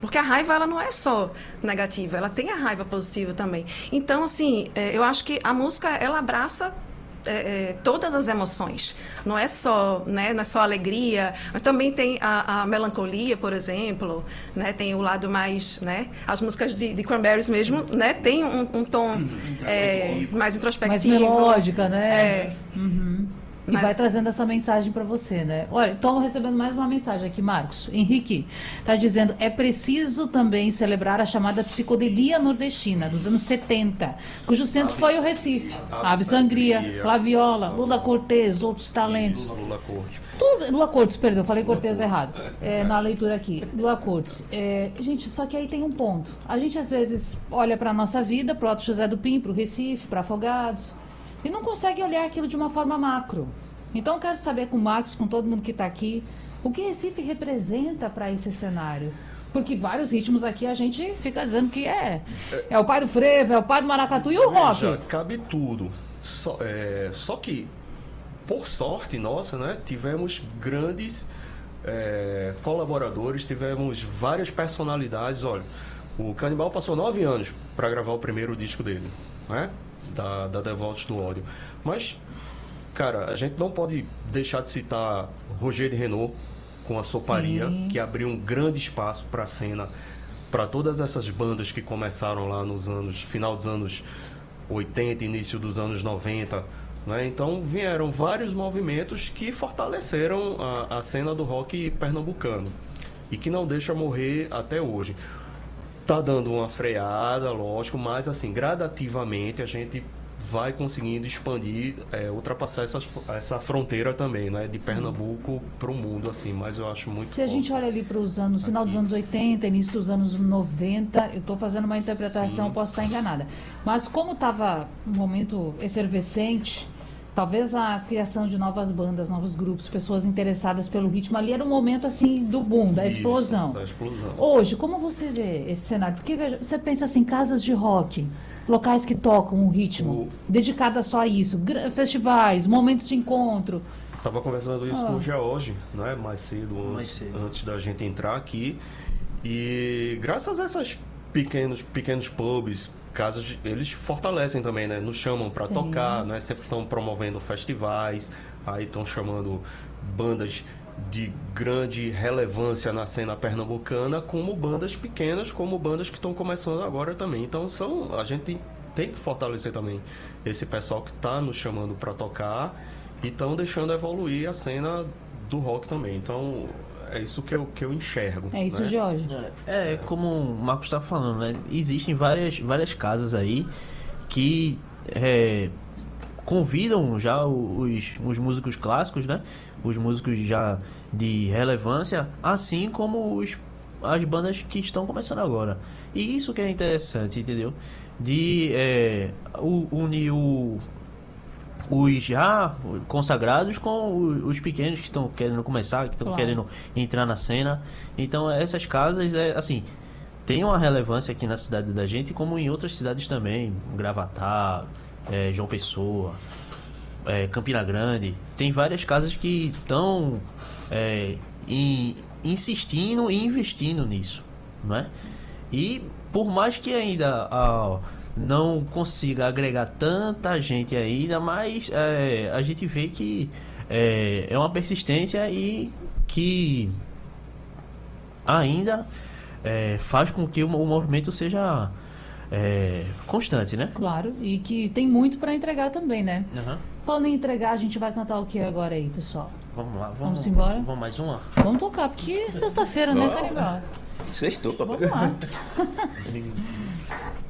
Porque a raiva, ela não é só negativa, ela tem a raiva positiva também. Então, assim, eu acho que a música, ela abraça todas as emoções. Não é só, né, não é só alegria, mas também tem a melancolia, por exemplo, né, tem o lado mais, né, as músicas de Cranberries mesmo, né, tem um tom mais introspectivo. Mais melódica, né? Uhum. E vai trazendo essa mensagem para você, né? Olha, estamos recebendo mais uma mensagem aqui, Marcos. Henrique está dizendo, é preciso também celebrar a chamada psicodelia nordestina dos anos 70, cujo centro foi o Recife. Ave Sangria, Flaviola, Lula Cortez, outros talentos. Lula Cortez. Lula Cortez, perdão, falei Cortez errado. Na leitura aqui, Lula Cortez. Gente, só que aí tem um ponto. A gente às vezes olha para a nossa vida, para o Alto José do Pim, para o Recife, para Afogados, e não consegue olhar aquilo de uma forma macro. Então eu quero saber com o Marcos, com todo mundo que está aqui, o que Recife representa para esse cenário. Porque vários ritmos aqui a gente fica dizendo que é o pai do frevo, é o pai do maracatu e o rock. Já cabe tudo. Só que, por sorte nossa, né, tivemos grandes colaboradores, tivemos várias personalidades. Olha, o Canibal passou 9 anos para gravar o primeiro disco dele, né? Da Devotos do Ódio. Mas, cara, a gente não pode deixar de citar Roger de Renault com a Soparia, Sim, que abriu um grande espaço para a cena, para todas essas bandas que começaram lá nos anos, final dos anos 80, início dos anos 90, né? Então vieram vários movimentos que fortaleceram a cena do rock pernambucano e que não deixa morrer até hoje. Tá dando uma freada, lógico, mas assim, gradativamente a gente vai conseguindo expandir, ultrapassar essa fronteira também, né, de Pernambuco para o mundo, assim, mas eu acho muito Se a gente olha ali para os anos, final dos anos 80, início dos anos 90, eu estou fazendo uma interpretação, Sim. posso estar enganada, mas como estava um momento efervescente, talvez a criação de novas bandas, novos grupos, pessoas interessadas pelo ritmo, ali era um momento assim do boom, da explosão. Da explosão. Hoje, como você vê esse cenário? Porque veja, você pensa assim, casas de rock, locais que tocam o ritmo, dedicadas só a isso, festivais, momentos de encontro. Estava conversando isso com o George, né, mais cedo, antes da gente entrar aqui, e graças a essas pequenos pubs, casas, eles fortalecem também, né? Nos chamam para tocar, né? Sempre estão promovendo festivais, aí estão chamando bandas de grande relevância na cena pernambucana, como bandas pequenas, como bandas que estão começando agora também. Então a gente tem que fortalecer também esse pessoal que está nos chamando para tocar e estão deixando evoluir a cena do rock também. Então é isso que eu enxergo. É isso, né? Jorge. Como o Marcos está falando, né? Existem várias casas aí que convidam já os músicos clássicos, né? Os músicos já de relevância, assim como as bandas que estão começando agora. E isso que é interessante, entendeu? De unir os já consagrados com os pequenos que estão querendo começar, que estão querendo entrar na cena. Então essas casas, assim, tem uma relevância aqui na cidade da gente, como em outras cidades também, Gravatá, João Pessoa, Campina Grande. Tem várias casas que estão insistindo e investindo nisso, não é? E por mais que ainda não consiga agregar tanta gente ainda, mas a gente vê que é uma persistência e que ainda faz com que o movimento seja constante, né? Claro, e que tem muito para entregar também, né? Uhum. Falando em entregar, a gente vai cantar o que agora aí, pessoal? Vamos lá, Vamos embora? Vamos mais uma? Vamos tocar, porque é sexta-feira, né, Canibal? Sextou, papai. Vamos lá.